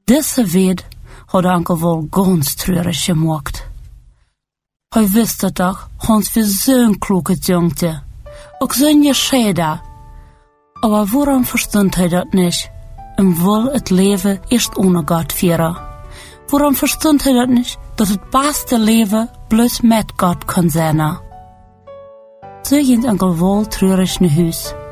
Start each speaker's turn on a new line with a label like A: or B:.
A: Diese Wed had Onkel wohl ganz treurig gemacht. Hij wist doch, Hans für zo'n kluge Jungte, auch zo'n Geschäder. Aber warum verstand hij dat nicht? Will het leven eerst ohne Gott führen? Warum verstand hij dat nicht, dat het beste leven bloß mit Gott kann sein? So ging Onkel wohl treurig nach Huis.